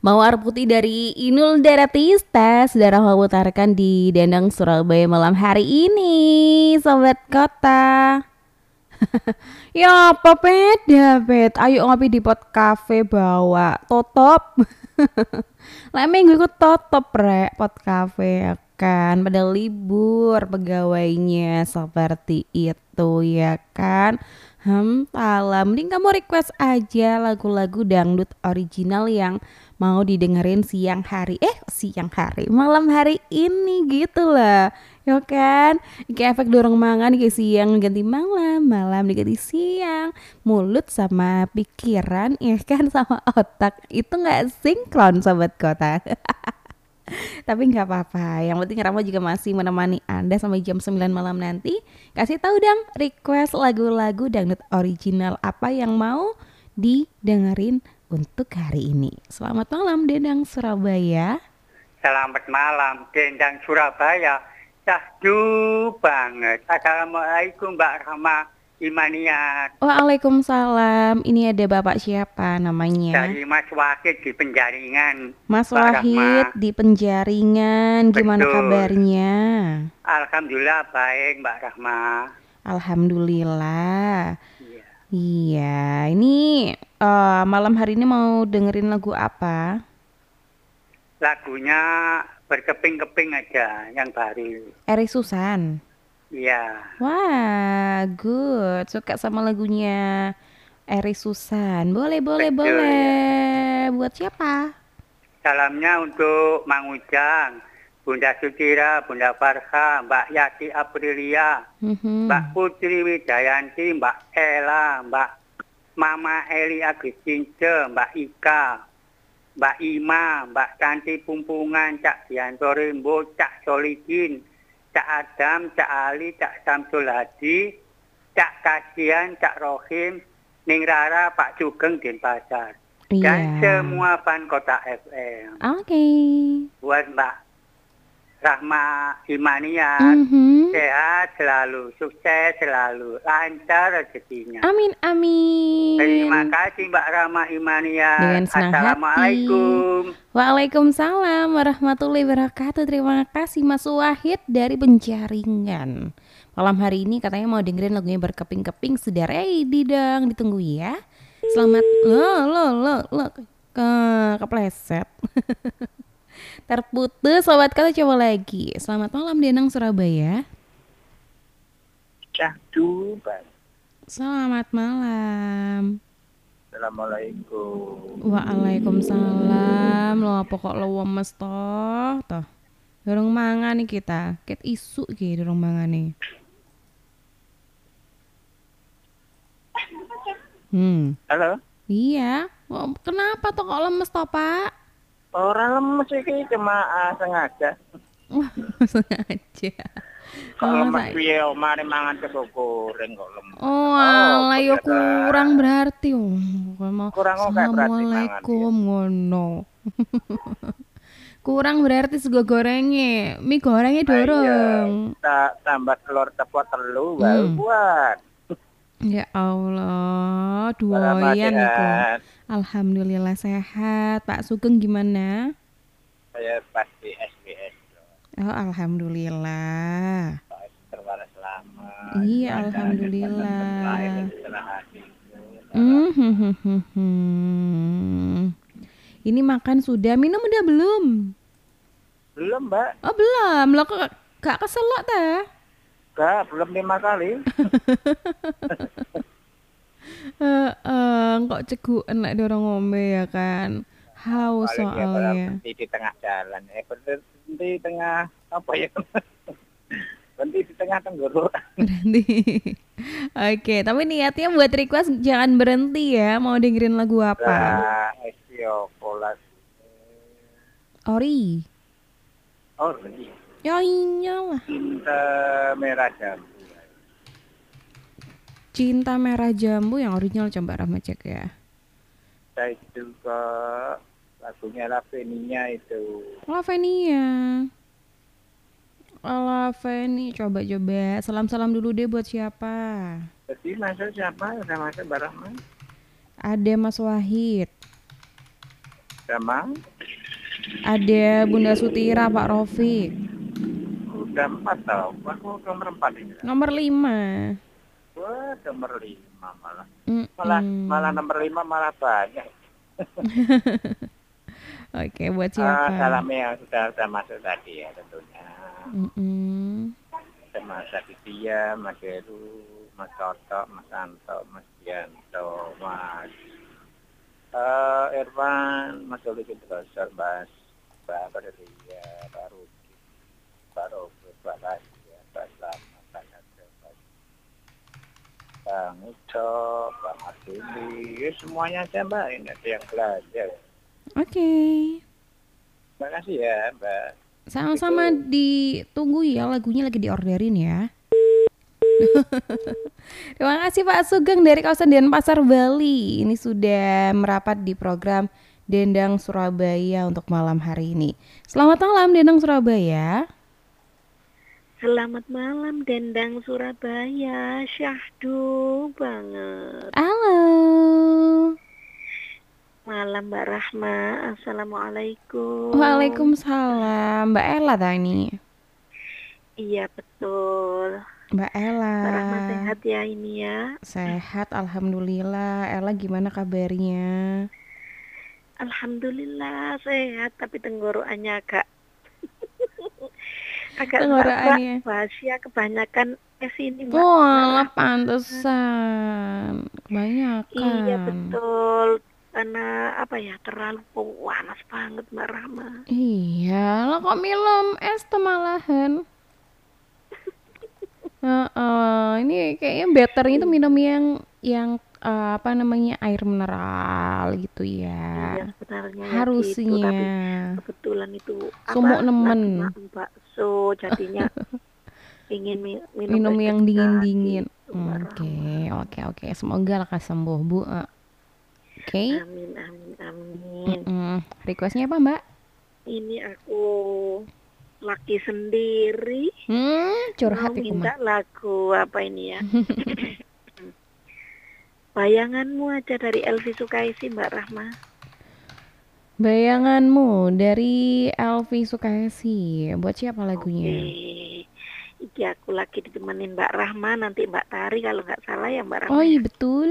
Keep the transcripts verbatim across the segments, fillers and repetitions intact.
Mawar Putih dari Inul Daratista sudah Rahma putarkan di Dendang Surabaya malam hari ini, Sobat Kota. Ya apa beda bet? Ayo ngopi di pot cafe bawa totop. Lah minggu ikut totop rek pot cafe ya kan. Pada libur pegawainya seperti itu ya kan. Hmm, alam. Mending kamu request aja lagu-lagu dangdut original yang mau didengerin siang hari. Eh, siang hari, malam hari ini gitu lah. Ya kan? Kayak efek dorong mangan kayak siang ganti malam, malam diganti siang. Mulut sama pikiran ya kan sama otak itu nggak sinkron Sobat Kota. Tapi nggak apa-apa. Yang penting Rama juga masih menemani Anda sampai jam sembilan malam nanti. Kasih tahu dong request lagu-lagu dangdut original apa yang mau didengerin untuk hari ini. Selamat malam Dendang Surabaya. Selamat malam Dendang Surabaya. Syahdu banget. Assalamualaikum Mbak Rahma Imaniat. Waalaikumsalam. Ini ada Bapak siapa namanya? Dari Mas Wahid di Penjaringan. Mas Mbak Wahid Rahma. di Penjaringan. Gimana Betul. kabarnya? Alhamdulillah baik Mbak Rahma. Alhamdulillah. Iya. Iya, ini eh, malam hari ini mau dengerin lagu apa? Lagunya berkeping-keping aja yang baru. Eri Susan. Iya. Wah, good. Suka sama lagunya Eri Susan. Boleh, boleh, Betul, boleh. Buat siapa? Salamnya untuk Mang Ujang, Bunda Sutira, Bunda Farha, Mbak Yati Aprilia, Mhm. Mbak Putri Wijayanti, Mbak Ella, Mbak Mama Eli Agustince, Mbak Ika, Mbak Ima, Mbak Canti Pumpungan, Cak Dianto Rembo, Cak Solikin, Cak Adam, Cak Ali, Cak Samsul Hadi, Cak Kasian, Cak Rohim, Ning Rara, Pak Sugeng, Denpasar. Dan Iya. semua fan Kota F M. Oke. Buat Mbak Rahma Imaniat, Mhm. sehat selalu, sukses selalu, lancar rezekinya. Amin, amin. Terima kasih Mbak Rahma Imaniat. Dengan senang Assalamualaikum. hati. Waalaikumsalam warahmatullahi wabarakatuh. Terima kasih Mas Wahid dari Penjaringan. Malam hari ini katanya mau dengerin lagunya berkeping-keping. Sudah ready dong, ditunggu ya. Selamat lo lo lo lo ke kepleset. Terputus Sobat Kota, coba lagi. Selamat malam Denang Surabaya. Syahdu banget. Selamat malam. Assalamualaikum. Waalaikumsalam. Lo apa kok lo lemes toh? Toh. Dorong mangan nih kita. Ket isu ki dorong mangan nih. Hmm. Halo. Iya. Oh, kenapa toh kok lemes toh, Pak? Orang lemes iki cuma uh, sengaja. Wah, sengaja. Kalau Oh, lemes saya- piye mari mangan sego goreng kok lemes. Oh, alah yo ternyata. kurang berarti. Oh, kalau Kurang kok kayak berarti mangan, Assalamualaikum ngono. Kurang berarti sego gorengnya. Mie gorengnya dorong. Ta tambah telur tepot telu Hmm. baru buat. Ya Allah, Selamat doyan iku. sehat. Alhamdulillah sehat. Pak Sugeng gimana? Saya pasti S B S. Oh, alhamdulillah. Pak terwaras lama. Iya, Ada alhamdulillah. kesempatan lahir dan setelah hati. Hmm, hmm, hmm, hmm, hmm. Ini makan sudah, minum udah belum? Belum Mbak. Oh belum, lo kok gak keselak dah? Enggak, belum lima kali. Eh, eh, kok cegukan lek dorong ngombe ya kan? Haus Paling dia kalau soalnya. berhenti di tengah jalan. Eh berhenti di tengah apa ya? Berhenti di tengah tenggorokan. Berhenti. Oke, tapi niatnya buat request jangan berhenti ya. Mau dengerin lagu apa? Nah, esio polas. Ori. Oh, ini Ya iyalah. cinta merah jambu. Cinta Merah Jambu yang original, coba Rahma cek ya. Saya juga lagunya Lavenia itu. Lavenia. Lavenia, coba-coba. Salam-salam dulu deh buat siapa? Jadi masuk siapa? Udah masuk Mbak Rahma? Ada Mas Wahid. Sama Ada Bunda Sutira, Pak Rofik. udah empat tau. Aku nomor empat ini. Nomor lima. Wah, nomor lima malah. Malah malah Mm-mm. nomor lima malah banyak. Oke, buat Ah, siapa? salamnya yang sudah sudah masuk tadi ya tentunya. Mm-mm. Sama Mas Aditya, Mas Heru, Mas Toto, Mas Anto, Mas Dianto, Mas eh, Irwan, Mas Oli Fitrosor, Mas Mbak Berlia, Pak Rudi, Pak Robert, Pak Raja, Pak Selamat, Pak Nadja, Pak Bang Uco, Pak Martini, ya, semuanya aja Mbak, ini ada yang belajar. Oke. Terima kasih ya Mbak. Sama-sama, Itu. ditunggu ya, lagunya lagi diorderin ya. Terima kasih Pak Sugeng dari kawasan Denpasar, Bali. Ini sudah merapat di program Dendang Surabaya untuk malam hari ini. Selamat malam Dendang Surabaya. Selamat malam Dendang Surabaya, syahdu banget. Halo. Malam Mbak Rahma, Assalamualaikum. Waalaikumsalam. Mbak Ella tadi. Iya betul. Mbak Ella. Mbak Rahma sehat ya ini ya? Sehat, alhamdulillah. Ella gimana kabarnya? Alhamdulillah sehat, tapi tenggorokannya agak agak Tenggorokannya. rahasia kebanyakan es ini Mbak. Wah, pantesan. Kebanyakan. Iya betul. Karena apa ya, terlalu panas banget Mbak Rahma. Iya, lah kok minum es tuh malahan. Heeh, ini kayaknya betternya itu minum yang yang eh, apa namanya air mineral gitu ya. Iya sebenarnya ya gitu, Harusnya. tapi kebetulan itu Sumuk apa nemen. lagi makan bakso, jadinya ingin mi- minum, Minum es yang degan dingin-dingin. gitu, Mbak Oke, Rahma. oke, oke. Semoga lekas sembuh, Bu. Eh, Oke. Amin, amin, amin. Mm-mm. Requestnya apa, Mbak? Ini aku laki sendiri, Hmm, mau curhat ya, minta Kumah. lagu apa ini ya? Bayanganmu aja dari Elvi Sukaisi, Mbak Rahma. Bayanganmu dari Elvi Sukaisi. Buat siapa Oke, lagunya? iki aku lagi ditemenin Mbak Rahma, nanti Mbak Tari kalau nggak salah ya Mbak Oh Rahma iya ya. betul.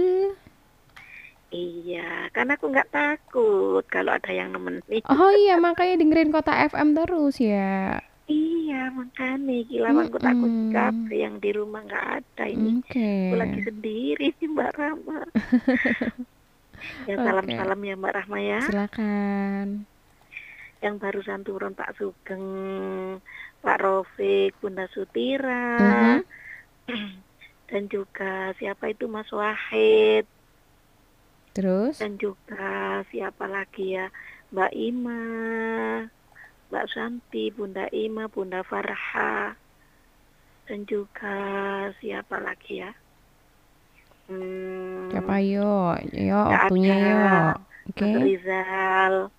Iya, karena aku nggak takut kalau ada yang nemenin. Oh iya, makanya dengerin Kota F M terus ya. Iya, makanya kilauanku tak kunci Mm-mm. kabeh, yang di rumah nggak ada ini. Oke. Aku lagi sendiri nih Mbak Rahma. Ya Oke. salam-salam ya Mbak Rahma ya. Silakan. Yang barusan turun Pak Sugeng, Pak Rofik, Bunda Sutira, Mhm. dan juga siapa itu Mas Wahid, Terus? dan juga siapa lagi ya, Mbak Ima, Mbak Santi, Bunda Ima, Bunda Farha, dan juga siapa lagi ya? Hmm, Siapa yo? Yo, nggak waktunya ada yo. Oke. Mas Rizal,